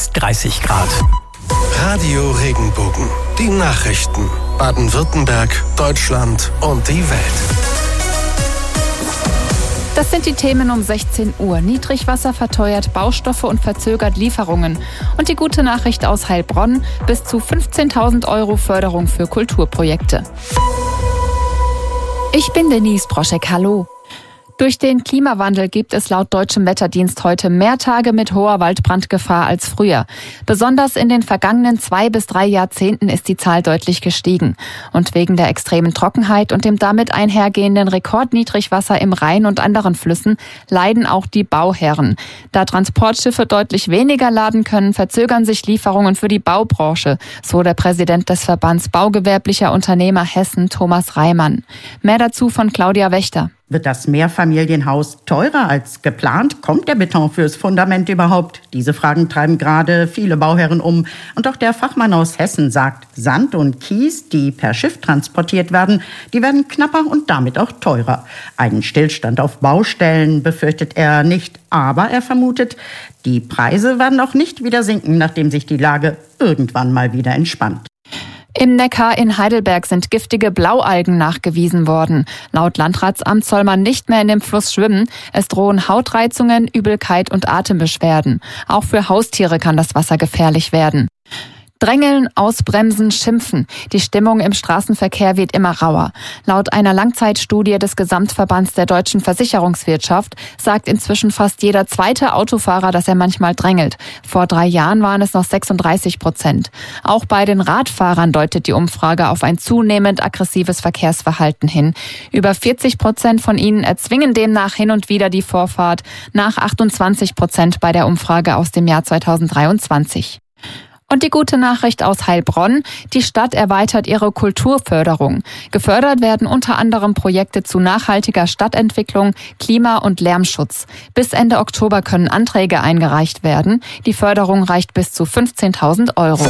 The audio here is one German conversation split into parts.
bis 30 Grad. Radio Regenbogen. Die Nachrichten. Baden-Württemberg, Deutschland und die Welt. Das sind die Themen um 16 Uhr. Niedrigwasser verteuert Baustoffe und verzögert Lieferungen. Und die gute Nachricht aus Heilbronn: bis zu 15.000 € Förderung für Kulturprojekte. Ich bin Denise Broschek, hallo. Durch den Klimawandel gibt es laut Deutschem Wetterdienst heute mehr Tage mit hoher Waldbrandgefahr als früher. Besonders in den vergangenen 2 bis 3 Jahrzehnten ist die Zahl deutlich gestiegen. Und wegen der extremen Trockenheit und dem damit einhergehenden Rekordniedrigwasser im Rhein und anderen Flüssen leiden auch die Bauherren. Da Transportschiffe deutlich weniger laden können, verzögern sich Lieferungen für die Baubranche, so der Präsident des Verbands Baugewerblicher Unternehmer Hessen, Thomas Reimann. Mehr dazu von Claudia Wächter. Wird das Mehrfamilienhaus teurer als geplant? Kommt der Beton fürs Fundament überhaupt? Diese Fragen treiben gerade viele Bauherren um. Und auch der Fachmann aus Hessen sagt, Sand und Kies, die per Schiff transportiert werden, die werden knapper und damit auch teurer. Einen Stillstand auf Baustellen befürchtet er nicht, aber er vermutet, die Preise werden auch nicht wieder sinken, nachdem sich die Lage irgendwann mal wieder entspannt. Im Neckar in Heidelberg sind giftige Blaualgen nachgewiesen worden. Laut Landratsamt soll man nicht mehr in dem Fluss schwimmen. Es drohen Hautreizungen, Übelkeit und Atembeschwerden. Auch für Haustiere kann das Wasser gefährlich werden. Drängeln, ausbremsen, schimpfen. Die Stimmung im Straßenverkehr wird immer rauer. Laut einer Langzeitstudie des Gesamtverbands der deutschen Versicherungswirtschaft sagt inzwischen fast jeder zweite Autofahrer, dass er manchmal drängelt. Vor 3 Jahren waren es noch 36%. Auch bei den Radfahrern deutet die Umfrage auf ein zunehmend aggressives Verkehrsverhalten hin. Über 40% von ihnen erzwingen demnach hin und wieder die Vorfahrt, nach 28% bei der Umfrage aus dem Jahr 2023. Und die gute Nachricht aus Heilbronn: Die Stadt erweitert ihre Kulturförderung. Gefördert werden unter anderem Projekte zu nachhaltiger Stadtentwicklung, Klima- und Lärmschutz. Bis Ende Oktober können Anträge eingereicht werden. Die Förderung reicht bis zu 15.000 €.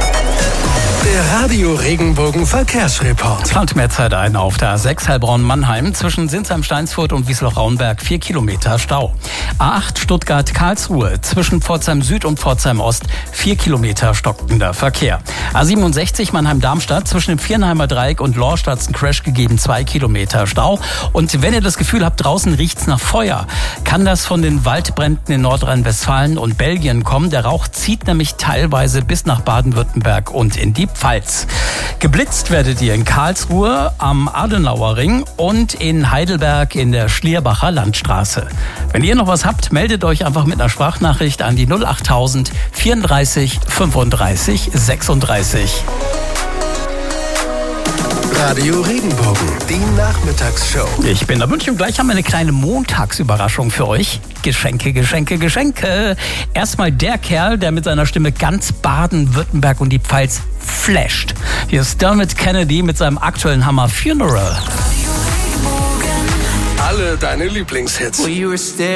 Der Radio Regenbogen Verkehrsreport. Plant mehr Zeit ein auf der A6 Heilbronn-Mannheim zwischen Sinsheim-Steinsfurt und Wiesloch-Raunberg, 4 Kilometer Stau. A8 Stuttgart-Karlsruhe zwischen Pforzheim Süd und Pforzheim Ost, 4 Kilometer stockender Verkehr. A67 Mannheim-Darmstadt zwischen dem Vierenheimer Dreieck und Lorstadt hat es einen Crash gegeben, 2 Kilometer Stau. Und wenn ihr das Gefühl habt, draußen riecht's nach Feuer, kann das von den Waldbränden in Nordrhein-Westfalen und Belgien kommen. Der Rauch zieht nämlich teilweise bis nach Baden-Württemberg und in die Pfalz. Geblitzt werdet ihr in Karlsruhe am Adenauer Ring und in Heidelberg in der Schlierbacher Landstraße. Wenn ihr noch was habt, meldet euch einfach mit einer Sprachnachricht an die 08000 34 35 36. Radio Regenbogen, die Nachmittagsshow. Ich bin der Wünsch und gleich haben wir eine kleine Montagsüberraschung für euch. Geschenke, Geschenke, Geschenke. Erstmal der Kerl, der mit seiner Stimme ganz Baden-Württemberg und die Pfalz flasht. Hier ist Dermot Kennedy mit seinem aktuellen Hammer Funeral. Alle deine Lieblingshits.